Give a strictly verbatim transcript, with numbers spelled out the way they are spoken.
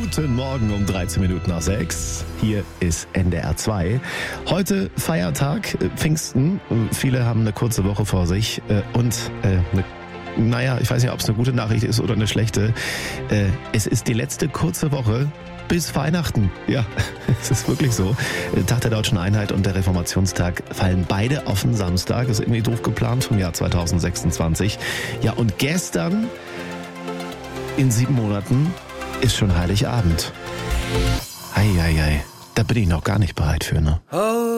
Guten Morgen um dreizehn Minuten nach sechs. Hier ist N D R zwei. Heute Feiertag, Pfingsten. Viele haben eine kurze Woche vor sich und äh, eine Naja, ich weiß nicht, ob es eine gute Nachricht ist oder eine schlechte. Äh, es ist die letzte kurze Woche bis Weihnachten. Ja, es ist wirklich so. Tag der Deutschen Einheit und der Reformationstag fallen beide auf den Samstag. Ist irgendwie doof geplant vom Jahr zwanzig sechsundzwanzig. Ja, und gestern in sieben Monaten ist schon Heiligabend. Eieiei, da bin ich noch gar nicht bereit für, ne? Oh.